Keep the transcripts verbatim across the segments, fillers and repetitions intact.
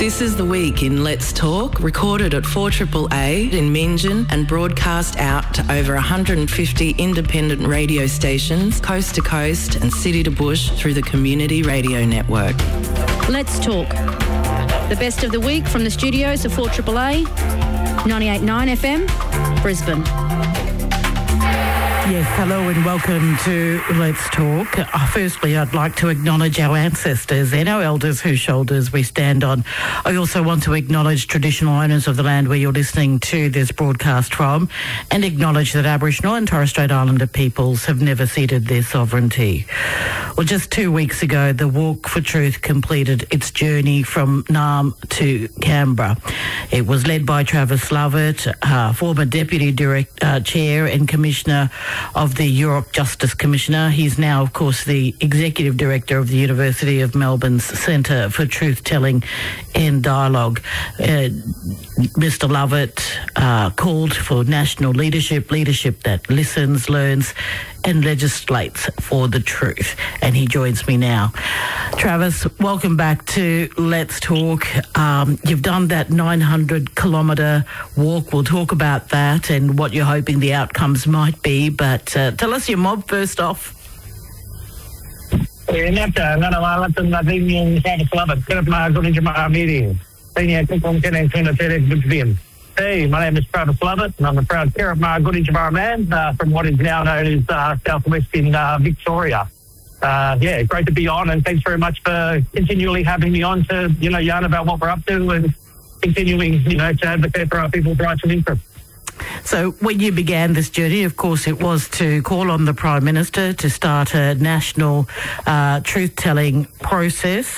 This is The Week in Let's Talk, recorded at four A A A in Meanjin and broadcast out to over one hundred fifty independent radio stations, coast to coast and city to bush through the Community Radio Network. Let's Talk. The best of the week from the studios of four A A A, ninety-eight point nine F M, Brisbane. Yes, hello and welcome to Let's Talk. Uh, firstly, I'd like to acknowledge our ancestors and our elders whose shoulders we stand on. I also want to acknowledge traditional owners of the land where you're listening to this broadcast from, and acknowledge that Aboriginal and Torres Strait Islander peoples have never ceded their sovereignty. Well, just two weeks ago, the Walk for Truth completed its journey from Naarm to Canberra. It was led by Travis Lovett, uh, former Deputy Direct, uh, Chair and Commissioner of the Europe Justice Commissioner. He's now, of course, the Executive Director of the University of Melbourne's Centre for Truth-Telling and Dialogue. Uh, Mister Lovett uh, called for national leadership, leadership that listens, learns and legislates for the truth. And he joins me now. Travis, welcome back to Let's Talk. Um, you've done that nine hundred kilometre walk. We'll talk about that and what you're hoping the outcomes might be. But uh, tell us your mob first off. Hey, my name is Travis Lovett, and I'm a proud Kirrabamara Gunditjmara man uh, from what is now known as uh, southwest in uh, Victoria. Uh, yeah, great to be on, and thanks very much for continually having me on to, you know, yarn about what we're up to and continuing, you know, to advocate for our people's rights and interests. So when you began this journey, of course, it was to call on the Prime Minister to start a national uh, truth-telling process.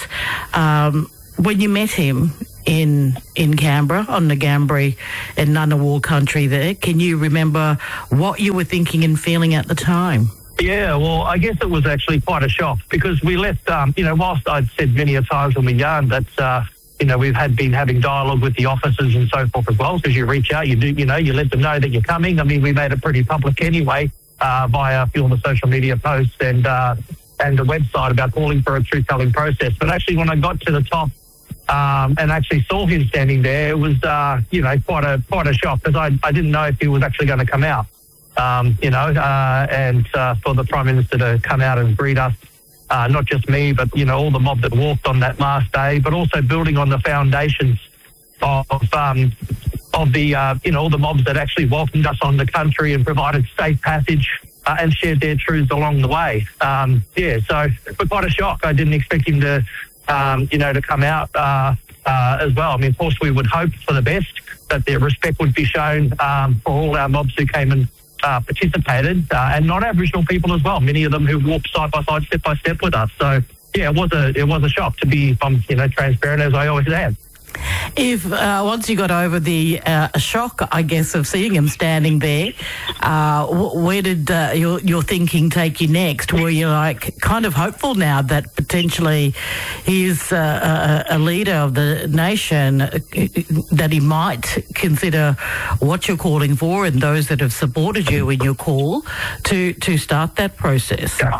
Um, when you met him in in Canberra, on the Ngambri and Ngunnawal country there, can you remember what you were thinking and feeling at the time? Yeah, well, I guess it was actually quite a shock because we left, um, you know, whilst I'd said many a times when we yarned that, uh, you know, we've had been having dialogue with the officers and so forth as well, because you reach out, you do, you know, you let them know that you're coming. I mean, we made it pretty public anyway uh, via a few of the social media posts and, uh, and the website about calling for a truth-telling process. But actually, when I got to the top, Um, and actually saw him standing there, it was, uh, you know, quite a quite a shock because I, I didn't know if he was actually going to come out, um, you know, uh, and uh, for the Prime Minister to come out and greet us, uh, not just me, but, you know, all the mob that walked on that last day, but also building on the foundations of, um, of the, uh, you know, all the mobs that actually welcomed us on the country and provided safe passage uh, and shared their truths along the way. Um, yeah, so but quite a shock. I didn't expect him to Um, you know, to come out uh, uh, as well. I mean, of course, we would hope for the best, that their respect would be shown um, for all our mobs who came and uh, participated, uh, and non-Aboriginal people as well. Many of them who walked side by side, step by step with us. So, yeah, it was a it was a shock to be, um, you know, transparent as I always am. If uh, once you got over the uh, shock, I guess, of seeing him standing there, uh, where did uh, your your thinking take you next? Were you like kind of hopeful now that potentially he is uh, a, a leader of the nation, uh, that he might consider what you're calling for and those that have supported you in your call to to start that process? Yeah.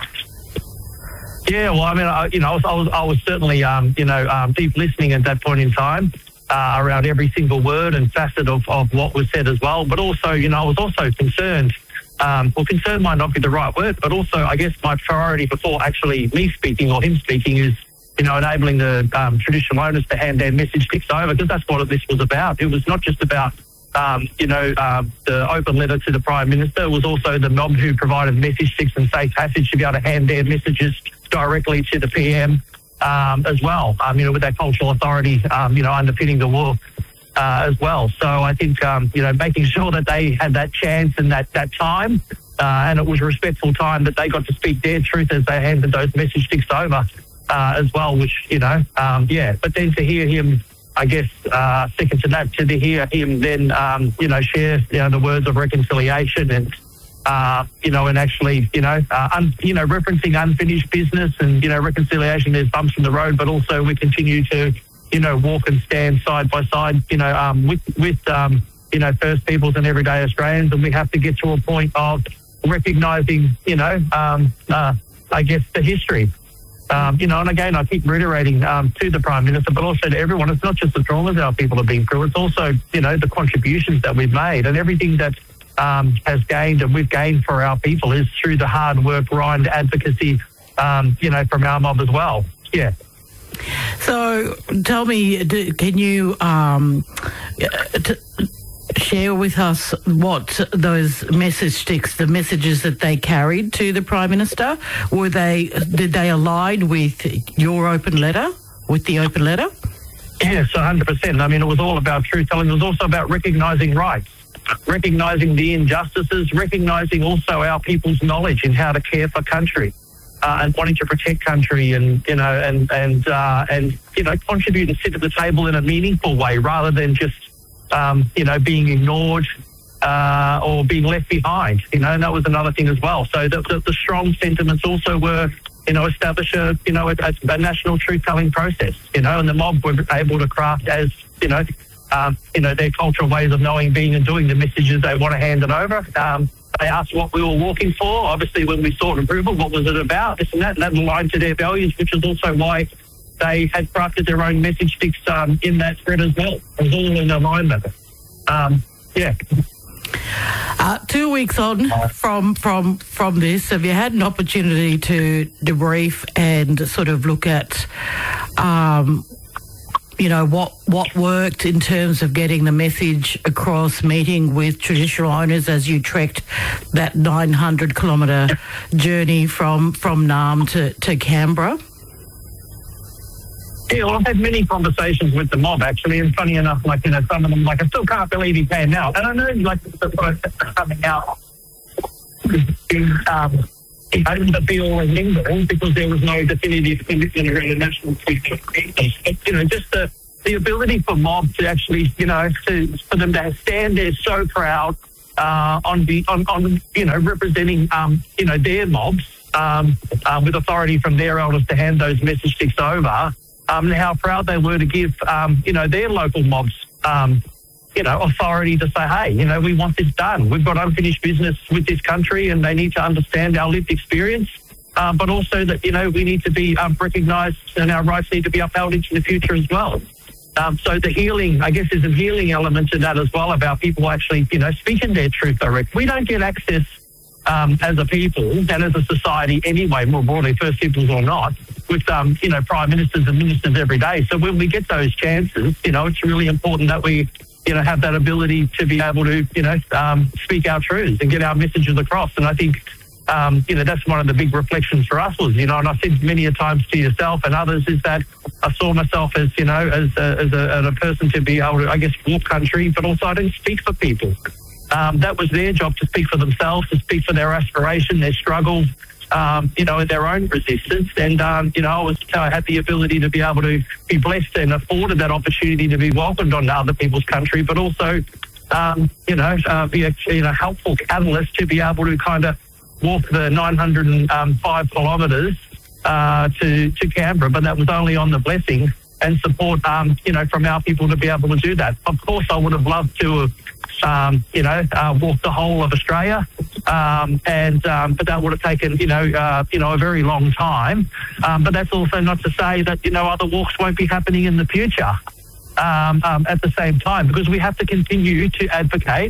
Yeah, well, I mean, I, you know, I was, I was, I was certainly, um, you know, um, deep listening at that point in time uh, around every single word and facet of, of what was said as well. But also, you know, I was also concerned. Um, well, concerned might not be the right word, but also, I guess, my priority before actually me speaking or him speaking is, you know, enabling the um, traditional owners to hand their message sticks over, because that's what this was about. It was not just about, um, you know, um, the open letter to the Prime Minister. It was also the mob who provided message sticks and safe passage to be able to hand their messages directly to the P M um, as well, um, you know, with that cultural authority, um, you know, underpinning the walk uh, as well. So I think, um, you know, making sure that they had that chance and that, that time, uh, and it was a respectful time that they got to speak their truth as they handed those message sticks over uh, as well, which, you know, um, yeah. But then to hear him, I guess, uh, second to that, to hear him then, um, you know, share, you know, the words of reconciliation and, Uh, you know, and actually, you know, uh, un, you know, referencing unfinished business and, you know, reconciliation, there's bumps in the road, but also we continue to, you know, walk and stand side by side, you know, um, with, with um, you know, First Peoples and everyday Australians. And we have to get to a point of recognising, you know, um, uh, I guess, the history Um, you know, and again, I keep reiterating um, to the Prime Minister, but also to everyone, it's not just the traumas our people have been through, it's also, you know, the contributions that we've made, and everything that um, has gained and we've gained for our people is through the hard work, grind, advocacy, um, you know, from our mob as well. Yeah. So tell me, do, can you um, t- share with us what those message sticks, the messages that they carried to the Prime Minister, were they, did they align with your open letter, with the open letter? Yes, one hundred percent. I mean, it was all about truth telling. It was also about recognising rights, recognising the injustices, recognising also our people's knowledge in how to care for country. Uh, and wanting to protect country, and you know, and and uh, and you know, contribute and sit at the table in a meaningful way, rather than just um, you know, being ignored uh, or being left behind. You know, and that was another thing as well. So the, the, the strong sentiments also were, you know, establish a you know a, a national truth-telling process. You know, and the mob were able to craft as you know, um, you know, their cultural ways of knowing, being, and doing the messages they want to hand it over. Um, They asked what we were walking for. Obviously, when we sought approval, what was it about? This and that, and that aligned to their values, which is also why they had crafted their own message sticks um, in that thread as well. It was all in alignment. Um, yeah. Uh, two weeks on from from from this, have you had an opportunity to debrief and sort of look at Um, you know, what what worked in terms of getting the message across, meeting with traditional owners as you trekked that nine hundred kilometre journey from, from Naarm to, to Canberra? Yeah, well, I've had many conversations with the mob, actually, and funny enough, like, you know, some of them, like, I still can't believe he came out. And I know, like, the process of coming out um, it opened the be-all and end-all because there was no definitive commitment around a national treatment. You know, just the, the ability for mob to actually, you know, to, for them to stand there so proud uh, on, the, on, on, you know, representing, um, you know, their mobs um, uh, with authority from their elders to hand those message sticks over, um, and how proud they were to give, um, you know, their local mobs, um, you know, authority to say, hey, you know, we want this done. We've got unfinished business with this country and they need to understand our lived experience, um, but also that, you know, we need to be um, recognised and our rights need to be upheld into the future as well. Um, so the healing, I guess there's a healing element to that as well about people actually, you know, speaking their truth direct. We don't get access um, as a people and as a society anyway, more broadly, First Peoples or not, with, um, you know, prime ministers and ministers every day. So when we get those chances, you know, it's really important that we, you know, have that ability to be able to, you know, um, speak our truths and get our messages across. And I think, um, you know, that's one of the big reflections for us was, you know, and I said many a times to yourself and others is that I saw myself as, you know, as a, as a, as a person to be able to, I guess, walk country, but also I didn't speak for people. Um, that was their job, to speak for themselves, to speak for their aspiration, their struggles, um, you know, their own resistance. And, um, you know, I was I had the ability to be able to be blessed and afforded that opportunity to be welcomed onto other people's country, but also, um, you know, uh, be a you know, helpful catalyst to be able to kind of walk the nine hundred five kilometres uh, to, to Canberra. But that was only on the blessing and support, um, you know, from our people to be able to do that. Of course, I would have loved to have Um, you know, uh, walk the whole of Australia, um, and um, but that would have taken, you know, uh, you know, a very long time. Um, but that's also not to say that, you know, other walks won't be happening in the future um, um, at the same time, because we have to continue to advocate.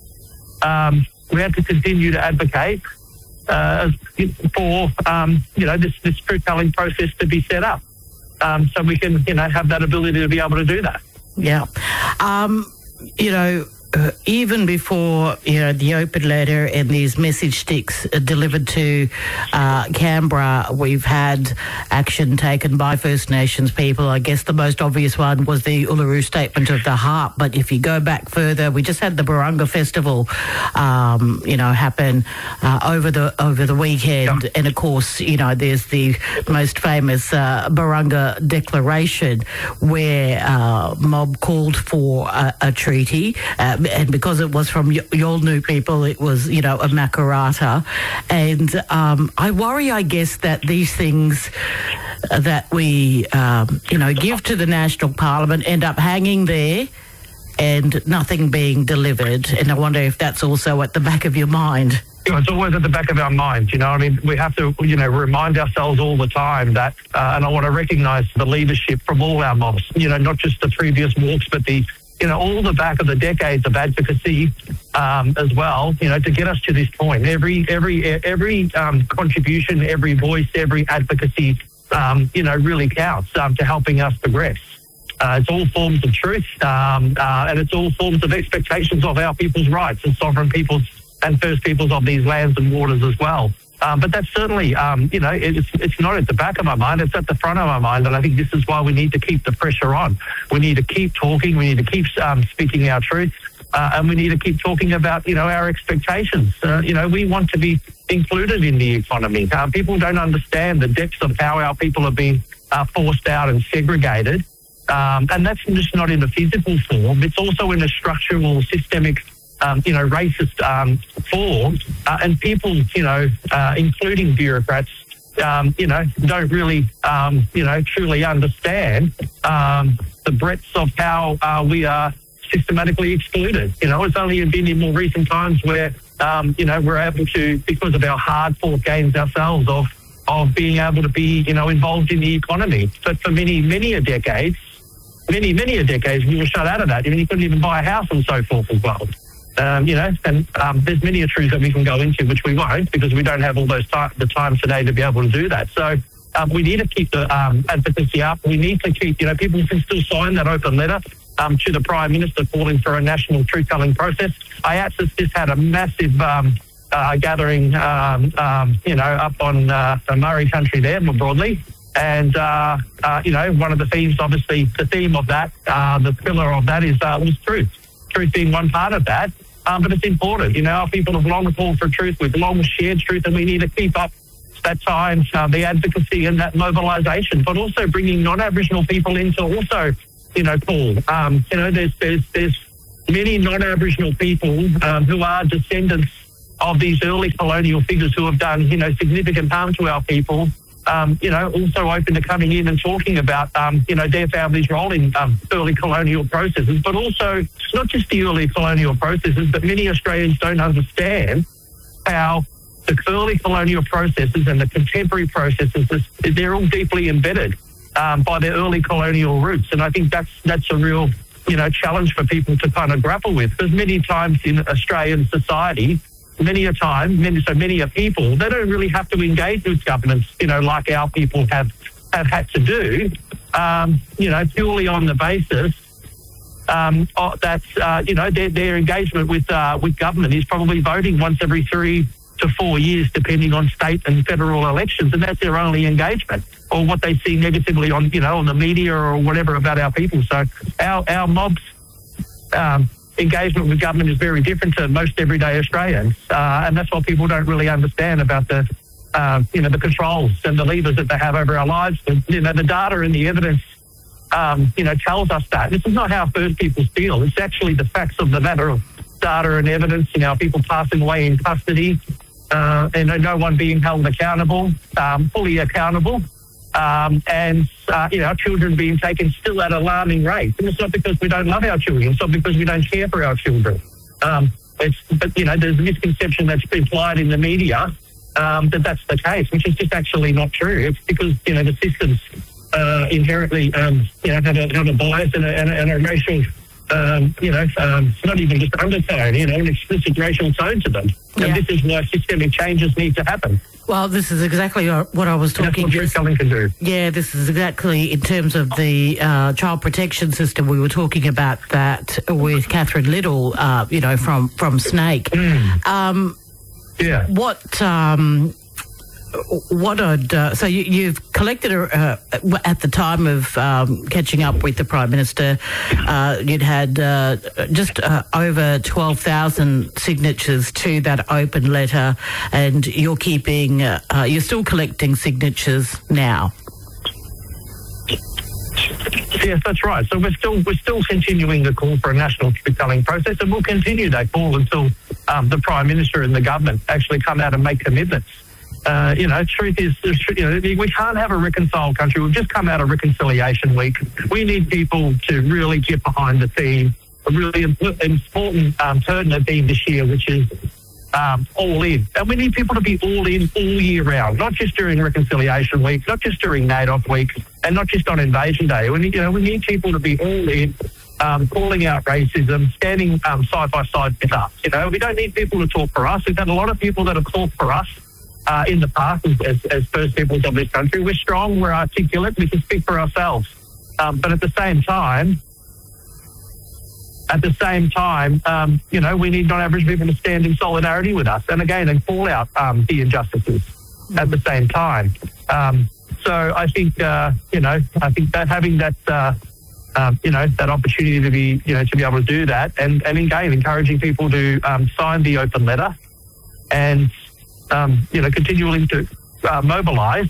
Um, we have to continue to advocate uh, for, um, you know, this this truth-telling process to be set up, um, so we can, you know, have that ability to be able to do that. Yeah, um, you know. Uh, even before, you know, the open letter and these message sticks uh, delivered to uh, Canberra, we've had action taken by First Nations people. I guess the most obvious one was the Uluru Statement of the Heart. But if you go back further, we just had the Barunga Festival, um, you know, happen uh, over the over the weekend. Yeah. And of course, you know, there's the most famous uh, Barunga Declaration, where uh, mob called for a, a treaty. Uh, and because it was from y- Yolngu people, it was, you know, a Makarrata. And um, I worry, I guess, that these things that we, um, you know, give to the National Parliament end up hanging there and nothing being delivered. And I wonder if that's also at the back of your mind. you know, it's always at the back of our minds. You know, I mean, we have to, you know, remind ourselves all the time that, uh, and I want to recognise the leadership from all our mobs. You know, not just the previous walks, but the, you know, all the back of the decades of advocacy um, as well. You know, to get us to this point, every every every um, contribution, every voice, every advocacy, um, you know, really counts um, to helping us progress. Uh, it's all forms of truth, um, uh, and it's all forms of expectations of our people's rights and sovereign peoples and First Peoples of these lands and waters as well. Um, but that's certainly, um, you know, it's it's not at the back of my mind, it's at the front of my mind, and I think this is why we need to keep the pressure on. We need to keep talking, we need to keep um, speaking our truth, uh, and we need to keep talking about, you know, our expectations. Uh, you know, we want to be included in the economy. Uh, people don't understand the depths of how our people have been uh, forced out and segregated. Um, and that's just not in a physical form, it's also in a structural, systemic, um, you know, racist um, form. Uh, and people, you know, uh, including bureaucrats, um, you know, don't really, um, you know, truly understand um, the breadth of how uh, we are systematically excluded. You know, it's only been in more recent times where, um, you know, we're able to, because of our hard-fought gains ourselves of, of being able to be, you know, involved in the economy. But for many, many a decades, Many, many a decades, we were shut out of that. I mean, you couldn't even buy a house and so forth as well. Um, you know, and um, there's many a truths that we can go into, which we won't, because we don't have all those time, the time today to be able to do that. So um, we need to keep the um, advocacy up. We need to keep, you know, people can still sign that open letter um, to the Prime Minister calling for a national truth-telling process. I A T S just had a massive um, uh, gathering, um, um, you know, up on uh, the Murray country there, more broadly. And, uh, uh, you know, one of the themes, obviously, the theme of that, uh, the pillar of that is uh, was truth. Truth being one part of that. Um, but it's important. You know, our people have long called for truth. We've long shared truth, and we need to keep up that time, uh, the advocacy and that mobilisation, but also bringing non-Aboriginal people in to also, you know, call. Um, you know, there's, there's, there's many non-Aboriginal people um, who are descendants of these early colonial figures who have done, you know, significant harm to our people. Um, you know, also open to coming in and talking about, um, you know, their family's role in um, early colonial processes, but also not just the early colonial processes, but many Australians don't understand how the early colonial processes and the contemporary processes, they're all deeply embedded um, by their early colonial roots. And I think that's that's a real, you know, challenge for people to kind of grapple with, because many times in Australian society, many a time, many, so many a people, they don't really have to engage with governments, you know, like our people have, have had to do, um, you know, purely on the basis um, that, uh, you know, their, their engagement with uh, with government is probably voting once every three to four years, depending on state and federal elections, and that's their only engagement, or what they see negatively on, you know, on the media or whatever about our people. So our, our mobs, um, engagement with government is very different to most everyday Australians, uh, and that's what people don't really understand about the, uh, you know, the controls and the levers that they have over our lives. And, you know, the data and the evidence, um, you know, tells us that. This is not how First Peoples feel. It's actually the facts of the matter of data and evidence. You know, people passing away in custody, uh, and no one being held accountable, um, fully accountable. Um, and, uh, you know, our children being taken still at alarming rates. And it's not because we don't love our children. It's not because we don't care for our children. Um, it's, but, you know, there's a misconception that's been applied in the media um, that that's the case, which is just actually not true. It's because, you know, the systems uh, inherently, um, you know, have a, have a bias and a, and a, and a racial, um, you know, um, not even just undertone, you know, an explicit racial tone to them. Yeah. And this is why systemic changes need to happen. Well, this is exactly what I was talking about. That's what truth-telling can do. Yeah, this is exactly in terms of the uh, child protection system. We were talking about that with Catherine Little, uh, you know, from, from Snake. Mm. Um, yeah. What... Um, What I'd, uh, so you, you've collected, uh, at the time of um, catching up with the Prime Minister, uh, you'd had uh, just uh, over twelve thousand signatures to that open letter, and you're keeping, uh, uh, you're still collecting signatures now. Yes, that's right. So we're still we're still continuing the call for a national truth-telling process, and we'll continue that call until um, the Prime Minister and the government actually come out and make commitments. Uh, you know, truth is, you know, we can't have a reconciled country. We've just come out of Reconciliation Week. We need people to really get behind the theme, a really important, um, pertinent theme this year, which is um, all in. And we need people to be all in all year round, not just during Reconciliation Week, not just during NAIDOC Week, and not just on Invasion Day. We need, you know, we need people to be all in, um, calling out racism, standing um, side by side with us. You know, we don't need people to talk for us. We've had a lot of people that have talked for us uh, in the past as, as, as First Peoples of this country. We're strong, we're articulate, we can speak for ourselves. Um, but at the same time, At the same time, um, you know, we need non-Aboriginal people to stand in solidarity with us, and again, and call out um, the injustices at the same time. Um, so I think, uh, you know, I think that having that, uh, um, you know, that opportunity to be, you know, to be able to do that, and, and again, encouraging people to um, sign the open letter, and um, you know, continuing to uh, mobilise.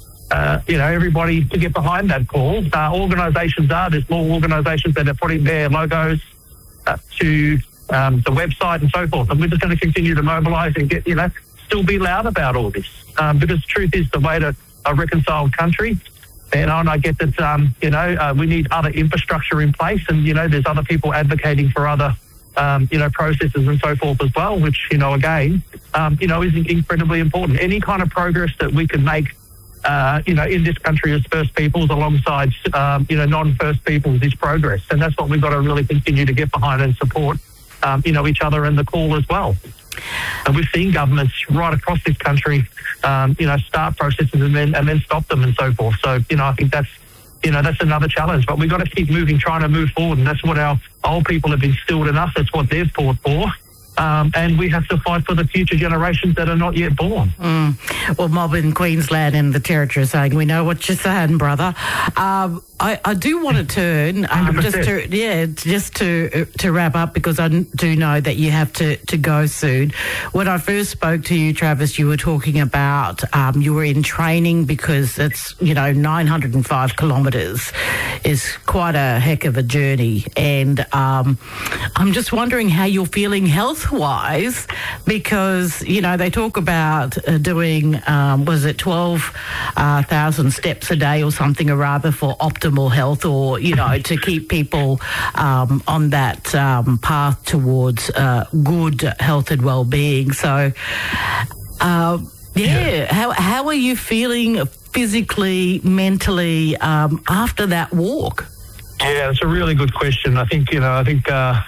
Uh, you know, everybody to get behind that call. Uh, organisations are, there's more organisations that are putting their logos uh, to um, the website and so forth. And we're just going to continue to mobilise and get, you know, still be loud about all this. Um, because the truth is the way to a reconciled country. And I get that, um, you know, uh, we need other infrastructure in place. And, you know, there's other people advocating for other, um, you know, processes and so forth as well, which, you know, again, um, you know, is incredibly important. Any kind of progress that we can make Uh, you know, in this country as First Peoples alongside, um, you know, non-First Peoples is progress. And that's what we've got to really continue to get behind and support, um, you know, each other and the call as well. And we've seen governments right across this country, um, you know, start processes and then and then stop them and so forth. So, you know, I think that's, you know, that's another challenge. But we've got to keep moving, trying to move forward. And that's what our old people have instilled in us. That's what they've fought for. Um, and we have to fight for the future generations that are not yet born. Mm. Well, mob in Queensland and the Territory are saying, we know what you're saying, brother. Um, I, I do want to turn, um, just to, yeah, just to uh, to wrap up, because I do know that you have to, to go soon. When I first spoke to you, Travis, you were talking about um, you were in training because it's, you know, nine hundred five kilometres is quite a heck of a journey. And um, I'm just wondering how you're feeling health-wise, because, you know, they talk about uh, doing, um, was it twelve thousand steps a day or something, or rather, for optimal health, or, you know, to keep people um, on that um, path towards uh, good health and well-being. So, uh, yeah, yeah, how how are you feeling physically, mentally um, after that walk? Yeah, it's a really good question. I think, you know, I think, uh,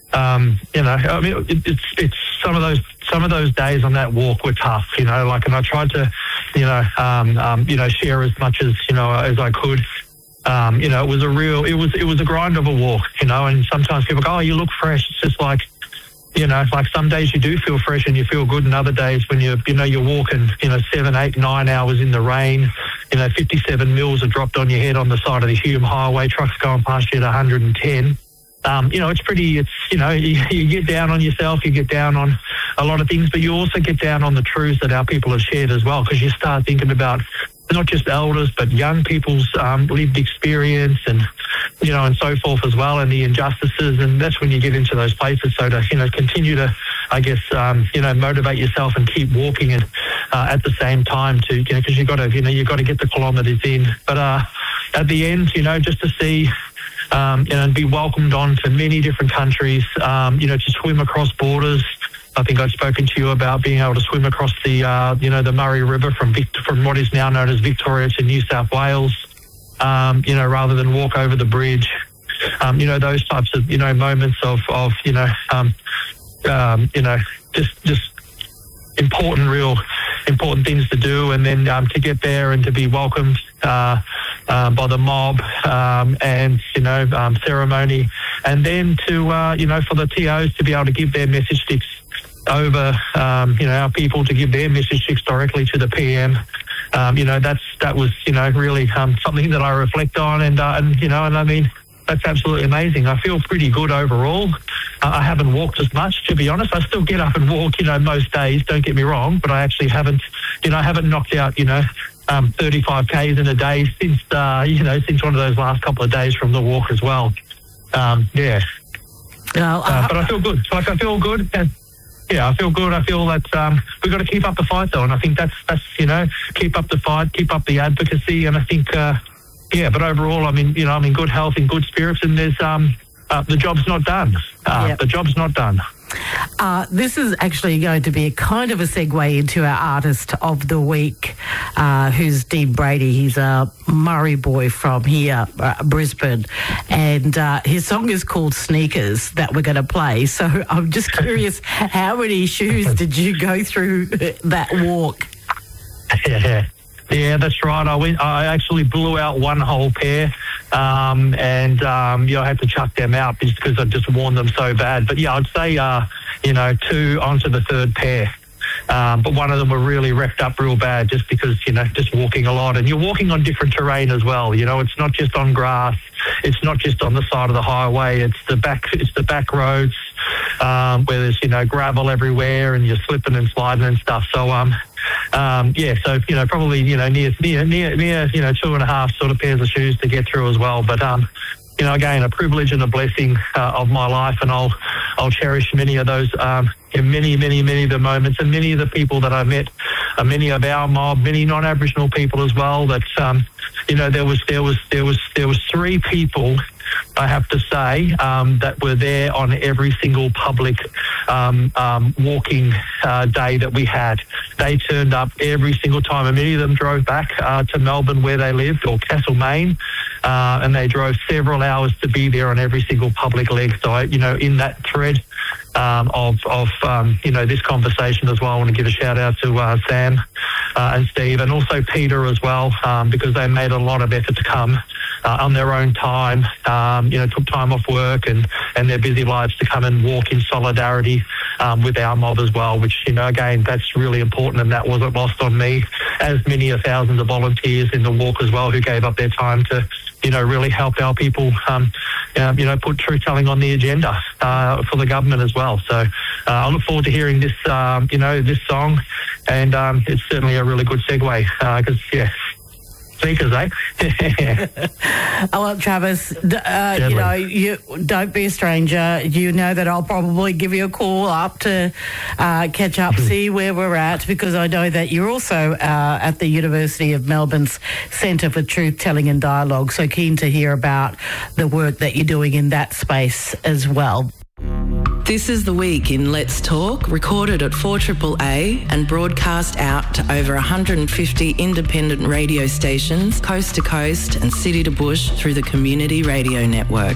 um, you know, I mean, it, it's it's some of those some of those days on that walk were tough, you know, like, and I tried to, you know, um, um, you know, share as much as, you know, as I could. Um, you know, it was a real, it was, it was a grind of a walk, you know, and sometimes people go, oh, you look fresh. It's just like, you know, like some days you do feel fresh and you feel good, and other days when you, you know, you're walking, you know, seven, eight, nine hours in the rain, you know, fifty-seven mils are dropped on your head on the side of the Hume Highway, trucks going past you at one hundred ten. Um, you know, it's pretty, it's, you know, you, you get down on yourself, you get down on a lot of things, but you also get down on the truths that our people have shared as well, because you start thinking about not just elders, but young people's um, lived experience and, you know, and so forth as well, and the injustices. And that's when you get into those places. So to, you know, continue to, I guess, um, you know, motivate yourself and keep walking and uh, at the same time to, you know, because you've got to, you know, you've got to get the kilometres in. But uh, at the end, you know, just to see, um, you know, and be welcomed on to many different countries, um, you know, to swim across borders. I think I've spoken to you about being able to swim across the, uh, you know, the Murray River from Vic- from what is now known as Victoria to New South Wales, um, you know, rather than walk over the bridge. Um, you know, those types of, you know, moments of, of you know, um, um, you know, just just important, real important things to do, and then um, to get there and to be welcomed uh, uh, by the mob um, and, you know, um, ceremony, and then to, uh, you know, for the T Os to be able to give their message sticks over, um, you know, our people to give their message sticks directly to the P M. Um, you know, that's that was, you know, really um, something that I reflect on, and, uh, and, you know, and I mean, that's absolutely amazing. I feel pretty good overall. Uh, I haven't walked as much, to be honest. I still get up and walk, you know, most days, don't get me wrong, but I actually haven't, you know, I haven't knocked out, you know, um, thirty-five kays in a day since, uh, you know, since one of those last couple of days from the walk as well. Um, yeah. Well, uh, but I feel good. Like, I feel good. And, yeah, I feel good. I feel that um, we've got to keep up the fight, though, and I think that's, that's you know, keep up the fight, keep up the advocacy, and I think, uh, yeah, but overall, I mean, you know, I'm in good health, in good spirits, and there's um, uh, the job's not done. Uh, yep. The job's not done. Uh, this is actually going to be a kind of a segue into our artist of the week, uh, who's Dean Brady. He's a Murray boy from here, uh, Brisbane, and uh, his song is called Sneakers that we're going to play. So I'm just curious, how many shoes did you go through that walk? Yeah. Yeah, that's right. I went. I actually blew out one whole pair, um, and um, you know, I had to chuck them out just because I'd just worn them so bad. But yeah, I'd say, uh, you know, two onto the third pair. Um, but one of them were really wrecked up real bad just because, you know, just walking a lot. And you're walking on different terrain as well. You know, it's not just on grass. It's not just on the side of the highway. It's the back, it's the back roads um, where there's, you know, gravel everywhere and you're slipping and sliding and stuff. So, um, um, yeah, so, you know, probably, you know, near, near, near, near, you know, two and a half sort of pairs of shoes to get through as well. But, um, you know, again, a privilege and a blessing uh, of my life, and I'll I'll cherish many of those, um, many, many, many of the moments, and many of the people that I met, uh, many of our mob, many non-Aboriginal people as well. That um, you know, there was there was there was there was three people, I have to say, um, that were there on every single public um, um, walking uh, day that we had. They turned up every single time, and many of them drove back uh, to Melbourne where they lived, or Castlemaine, uh, and they drove several hours to be there on every single public leg. So, I, you know, in that thread um, of, of um, you know, this conversation as well, I want to give a shout out to uh, Sam uh, and Steve, and also Peter as well, um, because they made a lot of effort to come uh, on their own time, um, you know, took time off work and, and their busy lives to come and walk in solidarity um, with our mob as well, which, you know, again, that's really important, and that wasn't lost on me, as many of thousands of volunteers in the walk as well who gave up their time to, you know, really help our people, um, uh, you know, put truth telling on the agenda uh, for the government as well. So uh, I look forward to hearing this, um, you know, this song, and um, it's certainly a really good segue because, uh, yeah, sneakers, eh? Oh, well, Travis, uh, you know, you don't be a stranger. You know that I'll probably give you a call up to uh, catch up, see where we're at, because I know that you're also uh, at the University of Melbourne's Centre for Truth Telling and Dialogue. So keen to hear about the work that you're doing in that space as well. This is The Week in Let's Talk, recorded at four triple A and broadcast out to over one hundred fifty independent radio stations, coast to coast and city to bush through the Community Radio Network.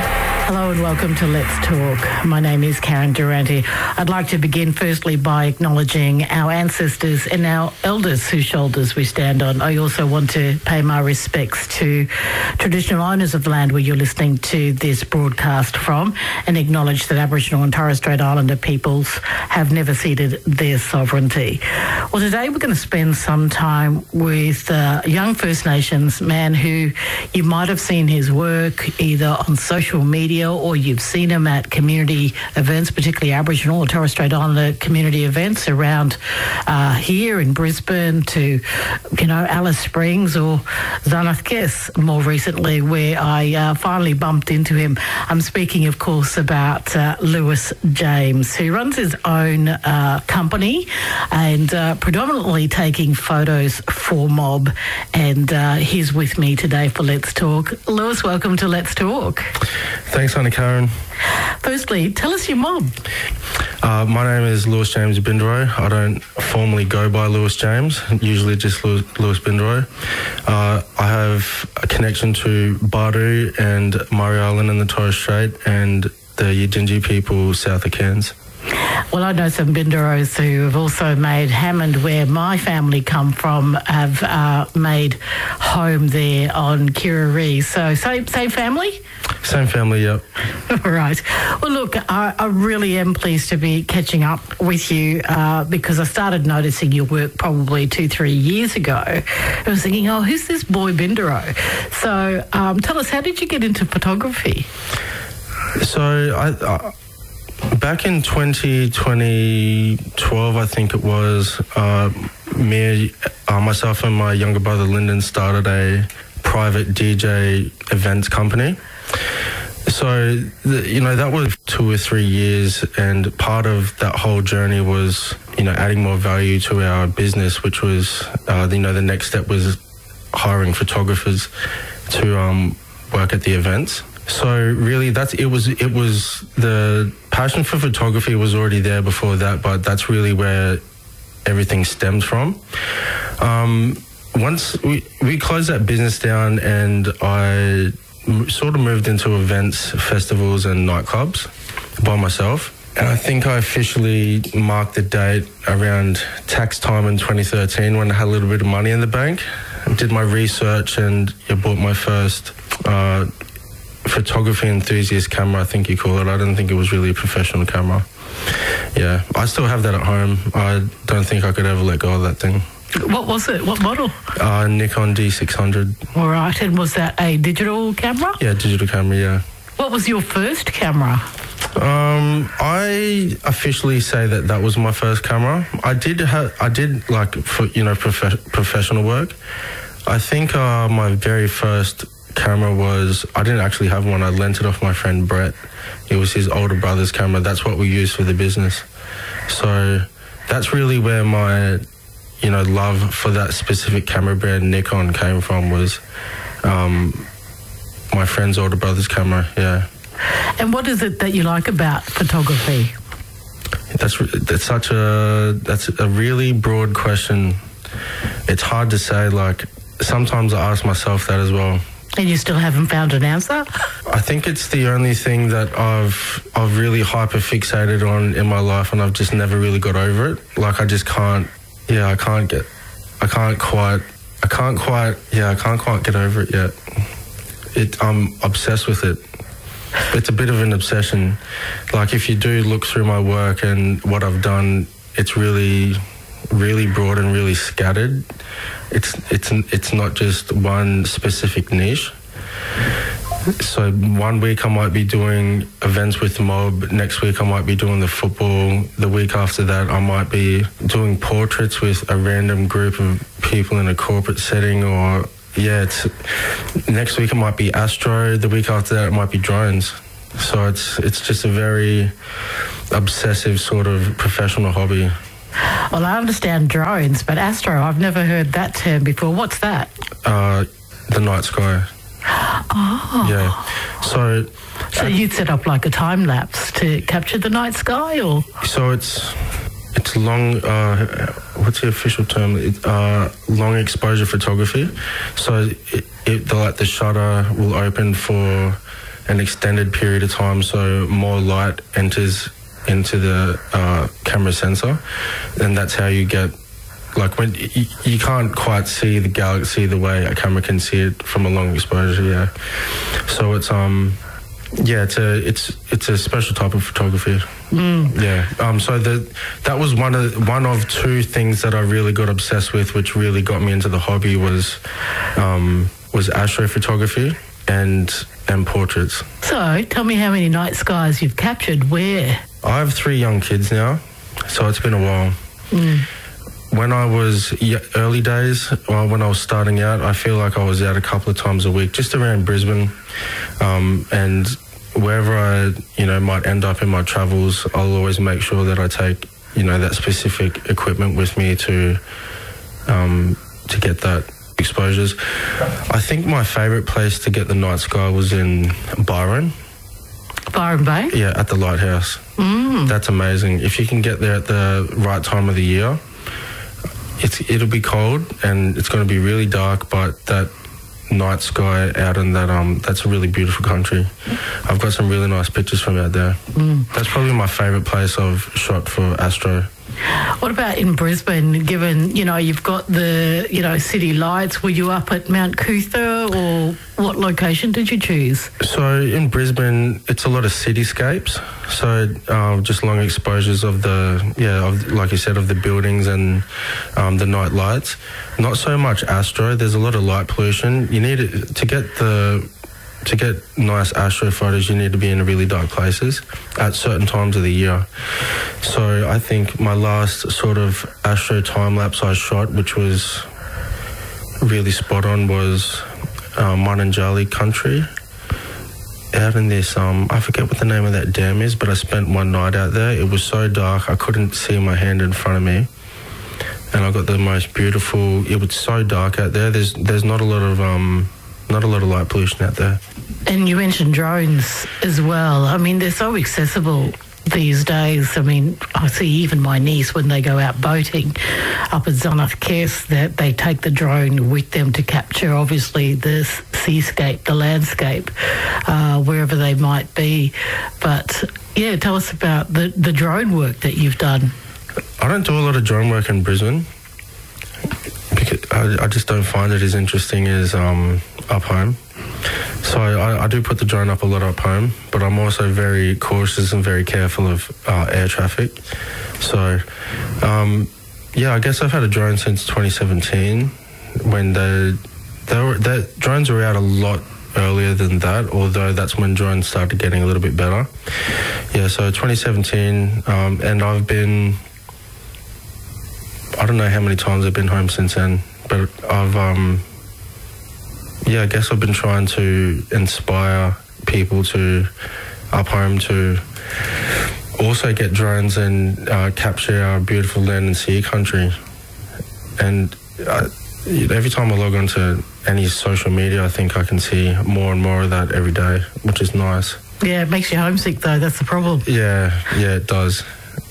Hello and welcome to Let's Talk. My name is Karen Durante. I'd like to begin firstly by acknowledging our ancestors and our elders whose shoulders we stand on. I also want to pay my respects to traditional owners of the land where you're listening to this broadcast from, and acknowledge that Aboriginal and Torres Strait Islander peoples have never ceded their sovereignty. Well, today we're going to spend some time with a young First Nations man who you might have seen his work either on social media or you've seen him at community events, particularly Aboriginal or Torres Strait Islander community events around uh, here in Brisbane to, you know, Alice Springs or Xanathkes more recently, where I uh, finally bumped into him. I'm speaking, of course, about uh, Lewis James, who runs his own uh, company and uh, predominantly taking photos for mob. And uh, he's with me today for Let's Talk. Lewis, welcome to Let's Talk. Thanks, Anna Karen. Firstly, tell us your mob. Uh, my name is Lewis James Bindero. I don't formally go by Lewis James, usually just Lewis, Lewis Bindero. Uh, I have a connection to Baru and Murray Island in the Torres Strait and the Yidinji people south of Cairns. Well, I know some Binderos who have also made Hammond, where my family come from, have uh, made home there on Kirraree. So, same, same family? Same family, yep. All right. Well, look, I, I really am pleased to be catching up with you uh, because I started noticing your work probably two, three years ago. I was thinking, oh, who's this boy Bindero? So um, tell us, how did you get into photography? So, I... I Back in twenty twelve, I think it was, uh, me, uh, myself and my younger brother Lyndon started a private D J events company. So, the, you know, that was two or three years, and part of that whole journey was, you know, adding more value to our business, which was, uh, you know, the next step was hiring photographers to um, work at the events. So really, that's it was it was the passion for photography was already there before that, but that's really where everything stemmed from. Um, once we we closed that business down, and I m- sort of moved into events, festivals, and nightclubs by myself. And I think I officially marked the date around tax time in twenty thirteen when I had a little bit of money in the bank. I did my research and I bought my first uh, photography enthusiast camera, I think you call it. I don't think it was really a professional camera. Yeah, I still have that at home. I don't think I could ever let go of that thing. What was it? What model? Uh, Nikon D six hundred. All right, and was that a digital camera? Yeah, digital camera, yeah. What was your first camera? Um, I officially say that that was my first camera. I did have, I did like, for, you know, prof- professional work. I think uh, my very first camera was, I didn't actually have one. I lent it off my friend Brett. It was his older brother's camera. That's what we used for the business. So that's really where my, you know, love for that specific camera brand Nikon came from, was um, my friend's older brother's camera, yeah. And what is it that you like about photography? That's that's such a that's a really broad question. It's hard to say. Like, sometimes I ask myself that as well. And you still haven't found an answer? I think it's the only thing that I've I've really hyper fixated on in my life, and I've just never really got over it. Like, I just can't. Yeah, I can't get. I can't quite. I can't quite. Yeah, I can't quite get over it yet. It. I'm obsessed with it. It's a bit of an obsession. Like, if you do look through my work and what I've done, it's really, really broad and really scattered. It's it's it's not just one specific niche. So one week I might be doing events with Mob. Next week I might be doing the football. The week after that I might be doing portraits with a random group of people in a corporate setting, or yeah, it's next week it might be astro. The week after that it might be drones. So it's it's just a very obsessive sort of professional hobby. Well, I understand drones, but astro, I've never heard that term before. What's that? Uh, the night sky. Oh. Yeah. So. So you'd set up like a time lapse to capture the night sky, or? So it's. It's long, uh, what's the official term? It, uh, long exposure photography. So it, it, the, like the shutter will open for an extended period of time, so more light enters into the uh, camera sensor, and that's how you get, like, when you, you can't quite see the galaxy the way a camera can see it from a long exposure. Yeah. So it's um. Yeah, it's a it's it's a special type of photography. Mm. Yeah. Um. So the that was one of one of two things that I really got obsessed with, which really got me into the hobby, was um was astrophotography and and portraits. So tell me how many night skies you've captured. Where? I have three young kids now, so it's been a while. Mm. When I was early days, well, when I was starting out, I feel like I was out a couple of times a week, just around Brisbane, um, and wherever I, you know, might end up in my travels, I'll always make sure that I take, you know, that specific equipment with me to, um, to get that exposures. I think my favourite place to get the night sky was in Byron. Byron Bay? Yeah, at the lighthouse. Mm. That's amazing. If you can get there at the right time of the year. It's, it'll be cold and it's going to be really dark, but that night sky out in that, um, that's a really beautiful country. I've got some really nice pictures from out there. Mm. That's probably my favourite place I've shot for astro. What about in Brisbane, given, you know, you've got the, you know, city lights? Were you up at Mount Cootha, or what location did you choose? So in Brisbane, it's a lot of cityscapes. So uh, just long exposures of the, yeah, of, like you said, of the buildings and um, the night lights. Not so much astro. There's a lot of light pollution. You need it to get the... To get nice astro photos, you need to be in really dark places at certain times of the year. So I think my last sort of astro time-lapse I shot, which was really spot on, was uh, Mununjali country. Out in this, um, I forget what the name of that dam is, but I spent one night out there. It was so dark, I couldn't see my hand in front of me. And I got the most beautiful, it was so dark out there. There's, there's not a lot of... Um, not a lot of light pollution out there. And you mentioned drones as well. I mean, they're so accessible these days. I mean, I see even my niece when they go out boating up at Zonafkes that they take the drone with them to capture obviously the seascape, the landscape, uh, wherever they might be. But yeah, tell us about the, the drone work that you've done. I don't do a lot of drone work in Brisbane because I, I just don't find it as interesting as um, up home. So I, I do put the drone up a lot up home, but I'm also very cautious and very careful of uh, air traffic. So, um, yeah, I guess I've had a drone since twenty seventeen when they, they were, they, drones were out a lot earlier than that, although that's when drones started getting a little bit better. Yeah, so twenty seventeen, um, and I've been, I don't know how many times I've been home since then, but I've... Um, Yeah, I guess I've been trying to inspire people to up home to also get drones and uh, capture our beautiful land and sea country. And uh, every time I log onto any social media, I think I can see more and more of that every day, which is nice. Yeah, it makes you homesick though, that's the problem. Yeah, yeah, it does.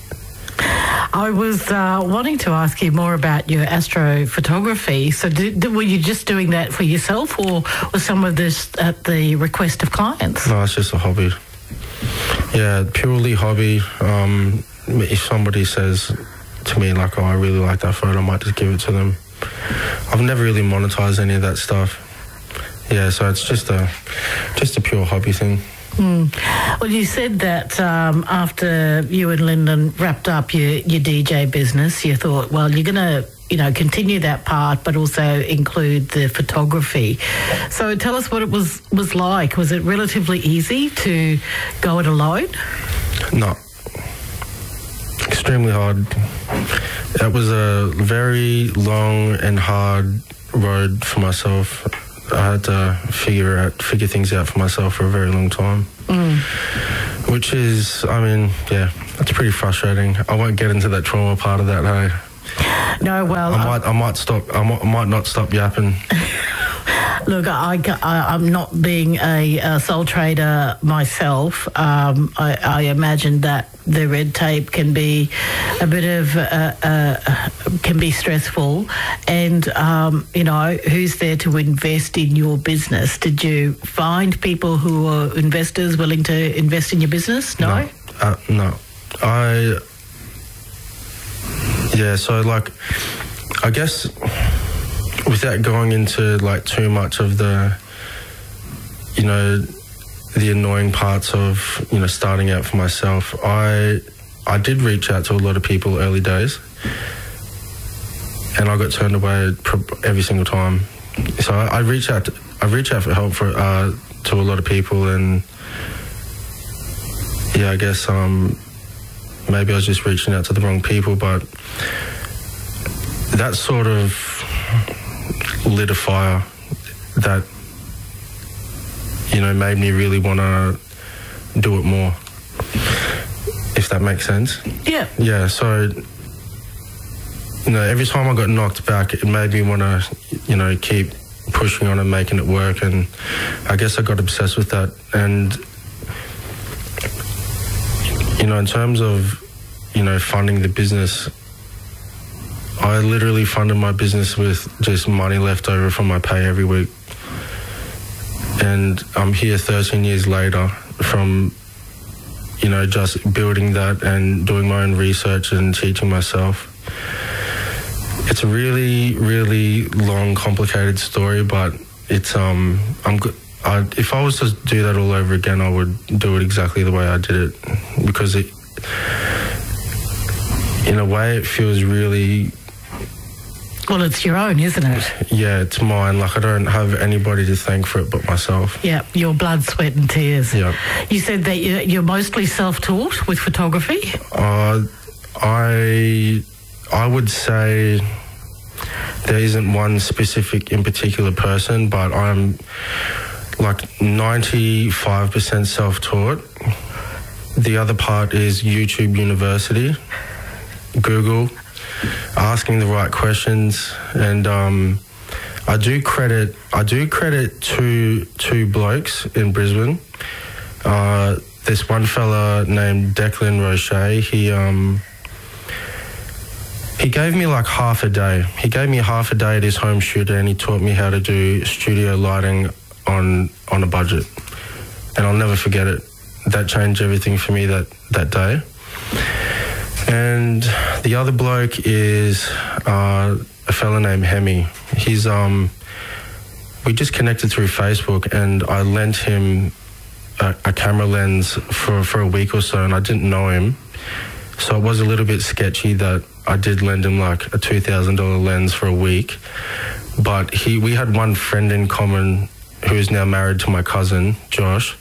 I was uh, wanting to ask you more about your astrophotography. So did, were you just doing that for yourself, or was some of this at the request of clients? No, it's just a hobby. Yeah, purely hobby. Um, if somebody says to me, like, oh, I really like that photo, I might just give it to them. I've never really monetized any of that stuff. Yeah, so it's just a, just a pure hobby thing. Mm. Well, you said that um, after you and Lyndon wrapped up your, your D J business, you thought, well, you're going to, you know, continue that part, but also include the photography. So tell us what it was, was like. Was it relatively easy to go it alone? No. Extremely hard. That was a very long and hard road for myself. I had to figure out, figure things out for myself for a very long time. Mm. Which is, I mean, yeah, that's pretty frustrating. I won't get into that trauma part of that, hey. No, well... I might, I might stop, I might, I might not stop yapping. Look, I, I, I'm not being a, a sole trader myself. Um, I, I imagine that the red tape can be a bit of, uh, uh, can be stressful. And, um, you know, who's there to invest in your business? Did you find people who are investors willing to invest in your business? No? No. Uh, no. I, yeah, so, like, I guess... without going into like too much of the, you know, the annoying parts of, you know, starting out for myself, I I did reach out to a lot of people early days, and I got turned away every single time. So I, I reached out, to, I reached out for help for uh, to a lot of people, and yeah, I guess um, maybe I was just reaching out to the wrong people, but that sort of lit a fire that, you know, made me really want to do it more, if that makes sense. Yeah. Yeah, so, you know, every time I got knocked back, it made me want to, you know, keep pushing on and making it work, and I guess I got obsessed with that. And, you know, in terms of, you know, funding the business, I literally funded my business with just money left over from my pay every week. And I'm here thirteen years later from, you know, just building that and doing my own research and teaching myself. It's a really, really long, complicated story, but it's, um, I'm good. I, if I was to do that all over again, I would do it exactly the way I did it, because it, in a way, it feels really... Well, it's your own, isn't it? Yeah, it's mine. Like, I don't have anybody to thank for it but myself. Yeah, your blood, sweat and tears. Yeah. You said that you're mostly self-taught with photography? Uh, I, I would say there isn't one specific in particular person, but I'm like ninety-five percent self-taught. The other part is YouTube University, Google, asking the right questions, and um, I do credit I do credit two two blokes in Brisbane. Uh, this one fella named Declan Roche. He um he gave me like half a day. He gave me half a day at his home studio, and he taught me how to do studio lighting on on a budget. And I'll never forget it. That changed everything for me that that day. And the other bloke is uh, a fella named Hemi. He's um, we just connected through Facebook, and I lent him a, a camera lens for, for a week or so, and I didn't know him. So it was a little bit sketchy that I did lend him like a two thousand dollars lens for a week. But he, we had one friend in common who is now married to my cousin, Josh.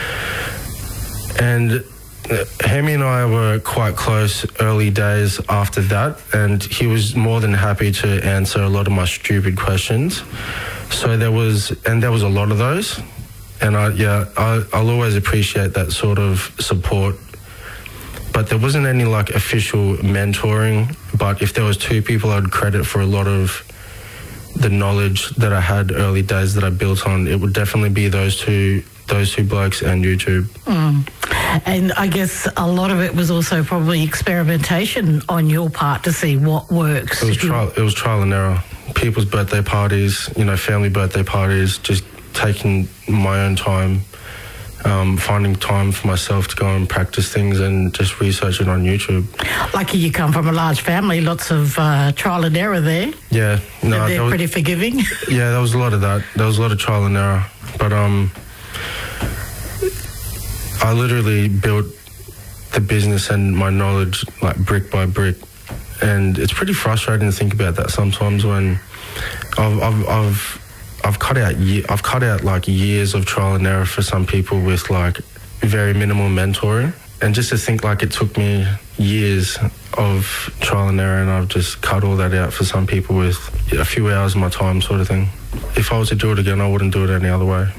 And Hemi and I were quite close early days after that, and he was more than happy to answer a lot of my stupid questions. So there was, and there was a lot of those. And I, yeah, I, I'll always appreciate that sort of support. But there wasn't any like official mentoring. But if there was two people I'd credit for a lot of the knowledge that I had early days that I built on, it would definitely be those two those two blokes and YouTube. Mm. And I guess a lot of it was also probably experimentation on your part to see what works. It was trial, it was trial and error. People's birthday parties, you know, family birthday parties, just taking my own time, um, finding time for myself to go and practice things and just research it on YouTube. Lucky you come from a large family, lots of uh, trial and error there. Yeah. No, they're was, pretty forgiving. Yeah, there was a lot of that. There was a lot of trial and error. But um, I literally built the business and my knowledge like brick by brick. And it's pretty frustrating to think about that sometimes when I've I've I've, I've cut out ye- I've cut out like years of trial and error for some people with like very minimal mentoring, and just to think like it took me years of trial and error, and I've just cut all that out for some people with a few hours of my time, sort of thing. If I was to do it again, I wouldn't do it any other way.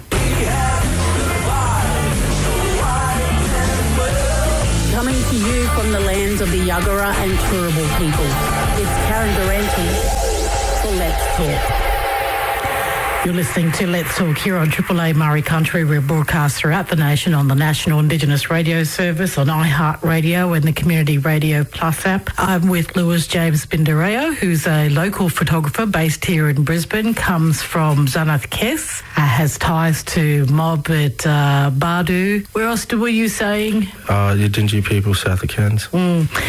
Coming to you from the lands of the Yuggera and Turrbal people, it's Karen Durante for Let's Talk. You're listening to Let's Talk here on Triple A Murray Country. We're broadcast throughout the nation on the National Indigenous Radio Service, on iHeartRadio and the Community Radio Plus app. I'm with Lewis James Bindereo, who's a local photographer based here in Brisbane, comes from Zanath Kes, uh, has ties to mob at uh, Bardu. Where else were you saying? Uh, Yidinji people south of Cairns. Mm.